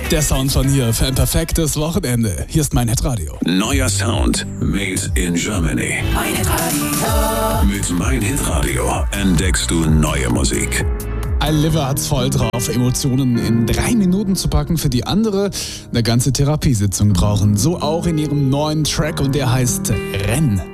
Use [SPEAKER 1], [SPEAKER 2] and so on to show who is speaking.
[SPEAKER 1] Der Sound von hier für ein perfektes Wochenende. Hier ist mein Hitradio.
[SPEAKER 2] Neuer Sound made in Germany.
[SPEAKER 3] Mein Hitradio.
[SPEAKER 2] Mit Mein Hitradio entdeckst du neue Musik.
[SPEAKER 1] Ein Liver hat's voll drauf, Emotionen in 3 Minuten zu packen, für die andere eine ganze Therapiesitzung brauchen. So auch in ihrem neuen Track und der heißt Renn.